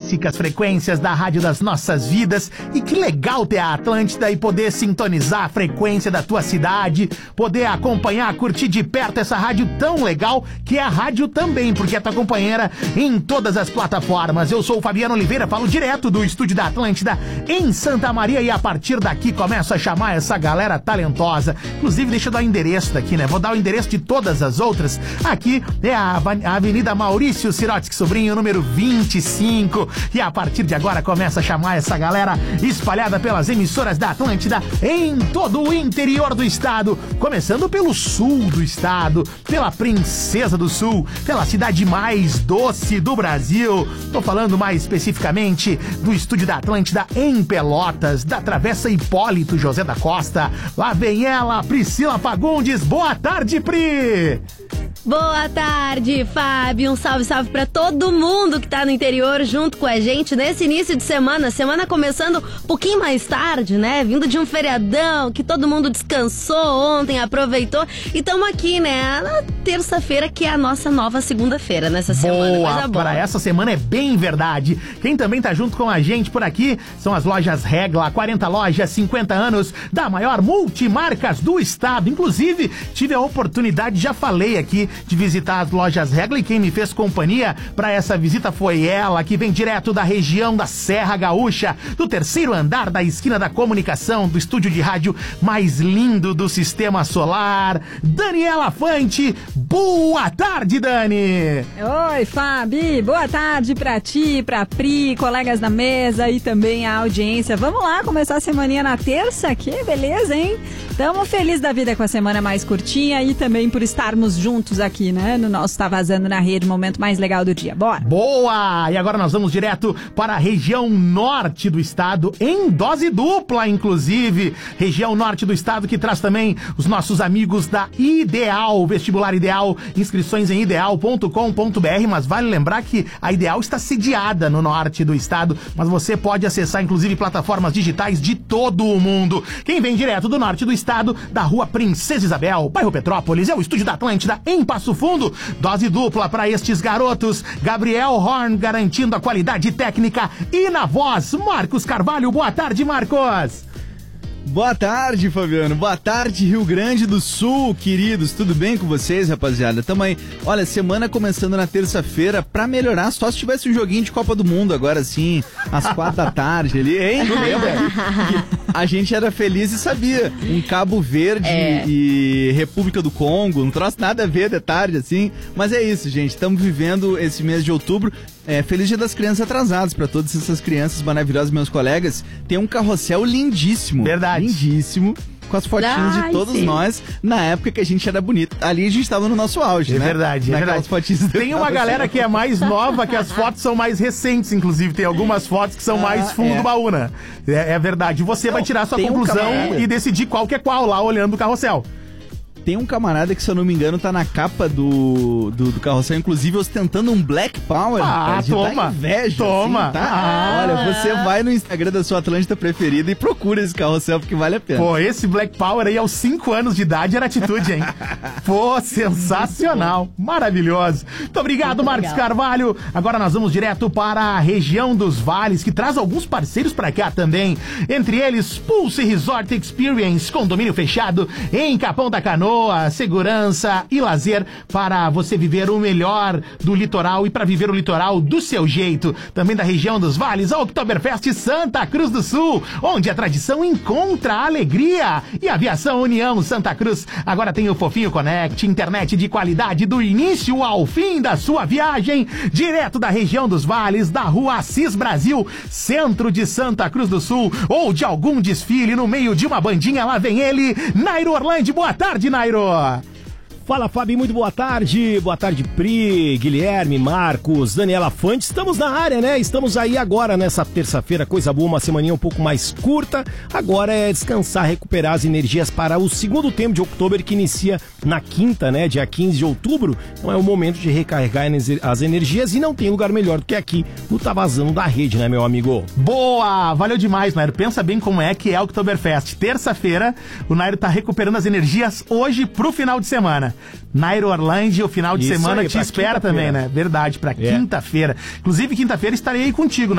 clássicas frequências da rádio das nossas vidas. E que legal ter a Atlântida e poder sintonizar a frequência da tua cidade, poder acompanhar, curtir de perto essa rádio tão legal que é a rádio também, porque é tua companheira em todas as plataformas. Eu sou o Fabiano Oliveira, falo direto do estúdio da Atlântida em Santa Maria e a partir daqui começo a chamar essa galera talentosa. Inclusive, deixa eu dar o endereço daqui, né? Vou dar o endereço de todas as outras. Aqui é a Avenida Maurício Sirotsky Sobrinho, número 25. E a partir de agora começa a chamar essa galera espalhada pelas emissoras da Atlântida em todo o interior do estado, começando pelo sul do estado, pela Princesa do Sul, pela cidade mais doce do Brasil. Tô falando mais especificamente do estúdio da Atlântida em Pelotas, da Travessa Hipólito José da Costa. Lá vem ela, Priscila Fagundes. Boa tarde, Pri! Boa tarde, Fábio. Um salve pra todo mundo que tá no interior junto com a gente nesse início de semana. Semana começando um pouquinho mais tarde, né? Vindo de um feriadão que todo mundo descansou ontem, aproveitou. E tamo aqui, né? Na terça-feira, que é a nossa nova segunda-feira nessa semana. Coisa boa. Para essa semana é bem verdade. Quem também tá junto com a gente por aqui são as lojas Regla. 40 lojas, 50 anos da maior multimarcas do estado. Inclusive, tive a oportunidade, já falei aqui, de visitar as lojas Regla, e quem me fez companhia para essa visita foi ela, que vem direto da região da Serra Gaúcha, do terceiro andar da esquina da comunicação, do estúdio de rádio mais lindo do Sistema Solar, Daniela Fante. Boa tarde, Dani! Oi, Fabi, boa tarde pra ti, pra Pri, colegas da mesa e também a audiência. Vamos lá, começar a semaninha na terça, que beleza, hein? Tamo feliz da vida com a semana mais curtinha e também por estarmos juntos aqui, né? No nosso Tá Vazando na Rede, momento mais legal do dia. Bora! Boa! E agora nós vamos direto para a região norte do estado, em dose dupla, inclusive. Região norte do estado que traz também os nossos amigos da Ideal, Vestibular Ideal, inscrições em ideal.com.br, mas vale lembrar que a Ideal está sediada no norte do estado, mas você pode acessar, inclusive, plataformas digitais de todo o mundo. Quem vem direto do norte do estado, da rua Princesa Isabel, bairro Petrópolis, é o estúdio da Atlântida em Passo Fundo. Dose dupla para estes garotos. Gabriel Horn garantindo a qualidade técnica e na voz, Marcos Carvalho. Boa tarde, Marcos. Boa tarde, Fabiano. Boa tarde, Rio Grande do Sul, queridos. Tudo bem com vocês, rapaziada? Tamo aí. Olha, semana começando na terça-feira, pra melhorar, só se tivesse um joguinho de Copa do Mundo agora sim, às 4 da tarde ali, hein? Lembra? A gente era feliz e sabia. Um Cabo Verde e República do Congo, não trouxe nada a ver de tarde, assim. Mas é isso, gente. Estamos vivendo esse mês de outubro. Feliz Dia das Crianças atrasadas para todas essas crianças maravilhosas, meus colegas. Tem um carrossel lindíssimo. Verdade. Lindíssimo. Com as fotinhas de todos nós, na época que a gente era bonito. Ali a gente estava no nosso auge, né? Verdade, é verdade. Tem uma galera que é mais nova, que as fotos são mais recentes, inclusive. Tem algumas fotos que são mais fundo do baú, né? É verdade. Você vai tirar sua conclusão e decidir qual que é qual lá, olhando o carrossel. Tem um camarada que, se eu não me engano, tá na capa do carrossel, inclusive ostentando um Black Power. Toma! Dá inveja, toma! Assim, tá? Olha, você vai no Instagram da sua Atlântida preferida e procura esse carrossel, porque vale a pena. Pô, esse Black Power aí aos 5 anos de idade era atitude, hein? Pô, sensacional! Maravilhoso! Muito obrigado, Marcos Carvalho! Agora nós vamos direto para a região dos vales, que traz alguns parceiros pra cá também. Entre eles, Pulse Resort Experience, condomínio fechado em Capão da Canoa. Segurança e lazer para você viver o melhor do litoral e para viver o litoral do seu jeito. Também da região dos vales, a Oktoberfest Santa Cruz do Sul, onde a tradição encontra a alegria. E a Aviação União Santa Cruz agora tem o Fofinho Connect, internet de qualidade do início ao fim da sua viagem, direto da região dos vales, da rua Assis Brasil, centro de Santa Cruz do Sul, ou de algum desfile no meio de uma bandinha. Lá vem ele, Nairo Orlandi. Boa tarde, Nairo. Fala, Fábio, muito boa tarde, Pri, Guilherme, Marcos, Daniela Fante, estamos na área, né? Estamos aí agora nessa terça-feira, coisa boa, uma semaninha um pouco mais curta, agora é descansar, recuperar as energias para o segundo tempo de outubro, que inicia na quinta, né, dia 15 de outubro, então é o momento de recarregar as energias e não tem lugar melhor do que aqui no Tá Vazando da Rede, né, meu amigo? Boa, valeu demais, Nairo, pensa bem como é que é o Oktoberfest, terça-feira, o Nairo tá recuperando as energias hoje pro final de semana. Nairo Orlandi, o final de semana te espera também, né? Verdade, pra quinta-feira. Inclusive, quinta-feira estarei aí contigo,